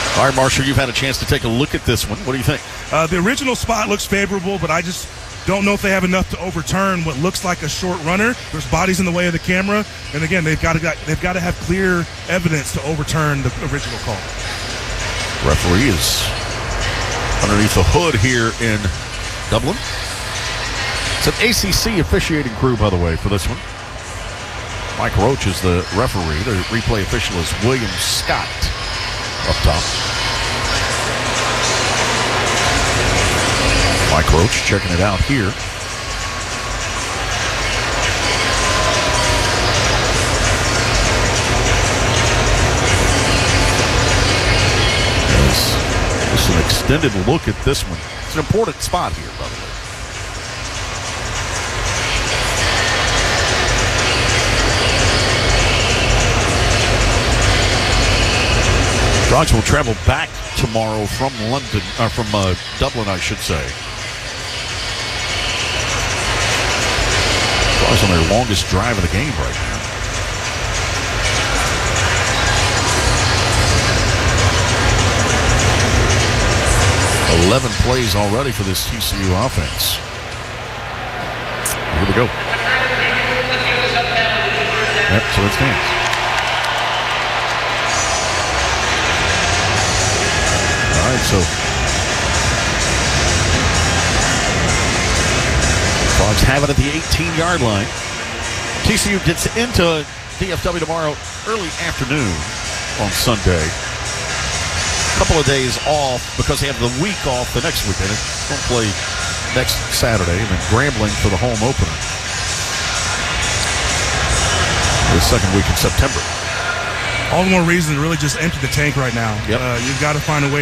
All right, Marshall, you've had a chance to take a look at this one. What do you think? The original spot looks favorable, but I just don't know if they have enough to overturn what looks like a short runner. There's bodies in the way of the camera, and again, they've got to have clear evidence to overturn the original call. Referee is underneath the hood here in Dublin. It's an ACC officiating crew, by the way, for this one. Mike Roach is the referee. The replay official is William Scott up top. Mike Roach checking it out here. This is an extended look at this one. It's an important spot here, by the way. Frogs will travel back tomorrow from London, from Dublin, I should say. Frogs on their longest drive of the game right now. $11 plays already for this TCU offense. Here we go. Yep, so it stands. All right, so Frogs have it at the 18-yard line. TCU gets into DFW tomorrow early afternoon on Sunday. A couple of days off because they have the week off the next weekend. They don't play next Saturday, and then Grambling for the home opener the second week in September. All the more reason to really just empty the tank right now. Yep. You've got to find a way